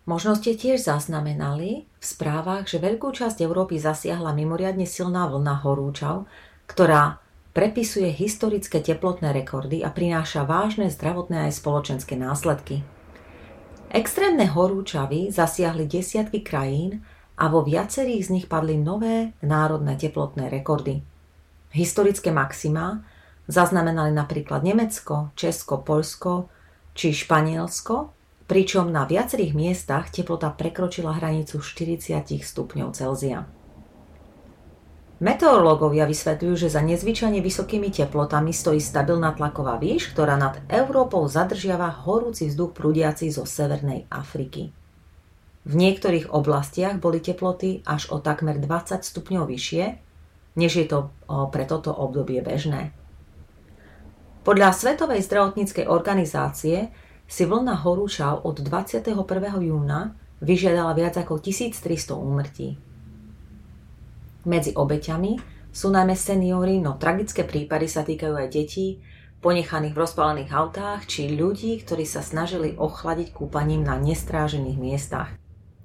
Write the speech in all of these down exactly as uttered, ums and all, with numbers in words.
Možno ste tiež zaznamenali v správach, že veľkú časť Európy zasiahla mimoriadne silná vlna horúčav, ktorá prepisuje historické teplotné rekordy a prináša vážne zdravotné aj spoločenské následky. Extrémne horúčavy zasiahli desiatky krajín a vo viacerých z nich padli nové národné teplotné rekordy. Historické maximá zaznamenali napríklad Nemecko, Česko, Poľsko či Španielsko, pričom na viacerých miestach teplota prekročila hranicu štyridsať stupňov Celzia. Meteorológovia vysvetľujú, že za nezvyčajne vysokými teplotami stojí stabilná tlaková výš, ktorá nad Európou zadržiava horúci vzduch prúdiaci zo Severnej Afriky. V niektorých oblastiach boli teploty až o takmer dvadsať stupňov vyššie, než je to pre toto obdobie bežné. Podľa Svetovej zdravotníckej organizácie si vlna horúčav od dvadsiateho prvého júna vyžiadala viac ako tisíctristo úmrtí. Medzi obeťami sú najmä seniori, no tragické prípady sa týkajú aj detí, ponechaných v rozpálených autách, či ľudí, ktorí sa snažili ochladiť kúpaním na nestrážených miestach.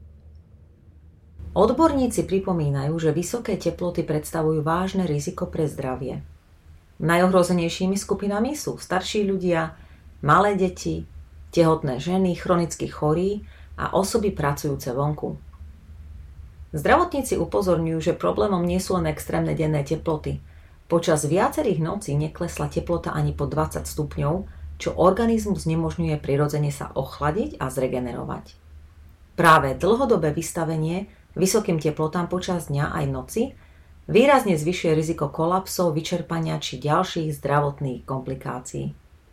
Odborníci pripomínajú, že vysoké teploty predstavujú vážne riziko pre zdravie. Najohrozenejšími skupinami sú starší ľudia, malé deti, tehotné ženy, chronicky chorí a osoby pracujúce vonku. Zdravotníci upozorňujú, že problémom nie sú len extrémne denné teploty. Počas viacerých nocí neklesla teplota ani po dvadsať stupňov, čo organizmus znemožňuje prirodzene sa ochladiť a zregenerovať. Práve dlhodobé vystavenie vysokým teplotám počas dňa aj noci výrazne zvyšuje riziko kolapsov, vyčerpania či ďalších zdravotných komplikácií.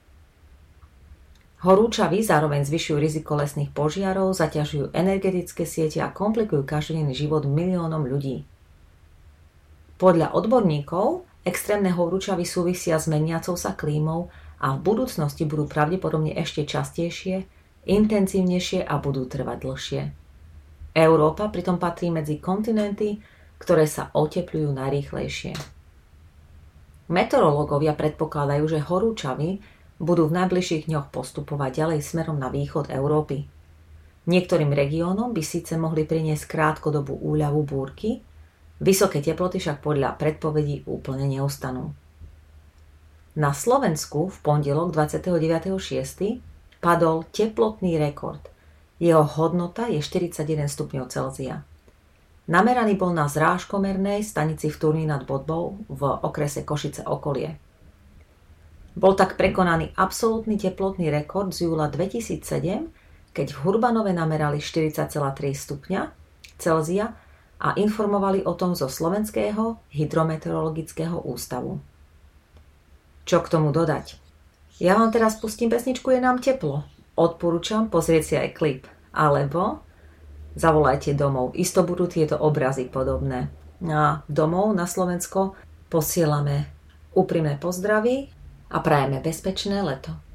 Horúčavy zároveň zvyšujú riziko lesných požiarov, zaťažujú energetické siete a komplikujú každodenný život miliónom ľudí. Podľa odborníkov extrémne horúčavy súvisia s meniacou sa klímou a v budúcnosti budú pravdepodobne ešte častejšie, intenzívnejšie a budú trvať dlhšie. Európa pritom patrí medzi kontinenty, ktoré sa otepľujú najrýchlejšie. Meteorológovia predpokladajú, že horúčavy budú v najbližších dňoch postupovať ďalej smerom na východ Európy. Niektorým regiónom by síce mohli priniesť krátkodobú úľavu búrky, vysoké teploty však podľa predpovedí úplne neustanú. Na Slovensku v pondelok dvadsiateho deviateho šiesteho padol teplotný rekord. Jeho hodnota je štyridsaťjeden stupňov Celzia. Nameraný bol na zrážkomernej stanici v Turní nad Bodvou v okrese Košice okolie. Bol tak prekonaný absolútny teplotný rekord z júla dvetisícsedem, keď v Hurbanove namerali štyridsať celá tri stupňa Celzia a informovali o tom zo Slovenského hydrometeorologického ústavu. Čo k tomu dodať? Ja vám teraz pustím pesničku Je nám teplo. Odporúčam pozrieť si aj klip. Alebo zavolajte domov. Isto budú tieto obrazy podobné. A domov na Slovensko posielame úprimné pozdravy a prajeme bezpečné leto.